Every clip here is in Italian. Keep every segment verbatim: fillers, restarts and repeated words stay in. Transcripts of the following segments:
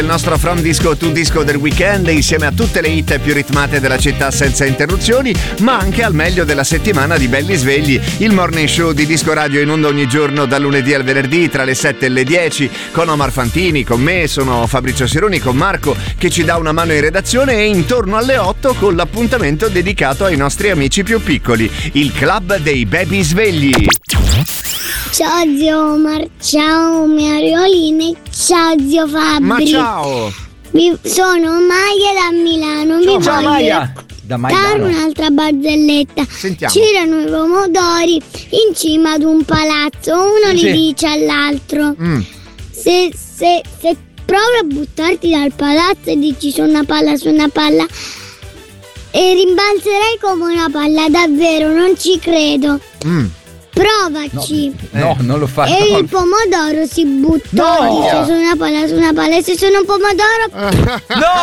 Il nostro From Disco to Disco del weekend, insieme a tutte le hit più ritmate della città senza interruzioni, ma anche al meglio della settimana di Belli Svegli, il morning show di Disco Radio in onda ogni giorno dal lunedì al venerdì tra le sette e le dieci con Omar Fantini, con me, sono Fabrizio Sironi, con Marco che ci dà una mano in redazione e intorno alle otto con l'appuntamento dedicato ai nostri amici più piccoli, il Club dei Baby Svegli. Ciao zio Omar, ciao mia Arioline, ciao zio Fabri. Ma ciao! Vi, sono Maia da Milano, Ciao, vi ciao voglio Maia! Da dare Maiano. un'altra barzelletta. Sentiamo. C'erano i pomodori in cima ad un palazzo, uno Sì. gli dice all'altro: Mm. se, se, se provi a buttarti dal palazzo e dici su una palla, su una palla, e rimbalzerai come una palla, davvero, non ci credo. Mm. Provaci. No, non lo faccio. E il pomodoro si buttò, No! dice su una palla, su una palla, e se sono un pomodoro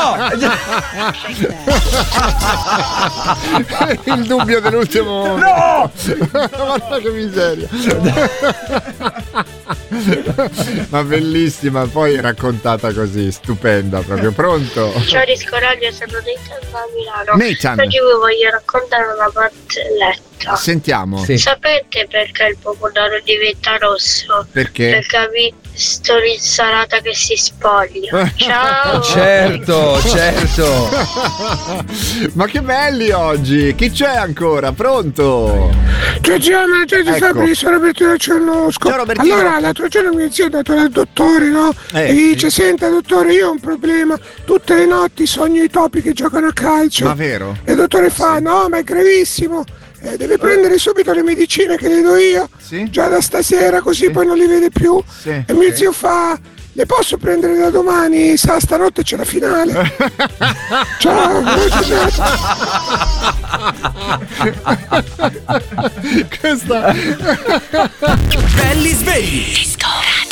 No! Il dubbio dell'ultimo momento. No! Guarda che miseria. Ma bellissima, poi raccontata così, stupenda, proprio. Pronto? Ciao Disco Radio, sono Nathan da Milano. Nathan. Oggi vi voglio raccontare una barzelletta. Sentiamo. Sì. Sapete perché il pomodoro diventa rosso? Perché? Perché ha visto l'insalata che si spoglia. Ciao! Certo, certo. Ma che belli oggi! Chi c'è ancora? Pronto? Ciao Gianna, ciao Ecco. Fabri, sono Robertino Cernusco. Ciao, Robertino. Allora, l'altro giorno mio zio è andato dal dottore, no? Eh, e gli sì. dice: senta dottore, io ho un problema, tutte le notti sogno i topi che giocano a calcio. Ma vero? E il dottore fa: no, ma è gravissimo, eh, deve prendere subito le medicine che le do io, Sì? già da stasera, così poi non li vede più. Sì, E mio sì. zio fa: le posso prendere da domani? Sa, stanotte c'è la finale. Ciao, buona giornata. Questa Belli Svegli.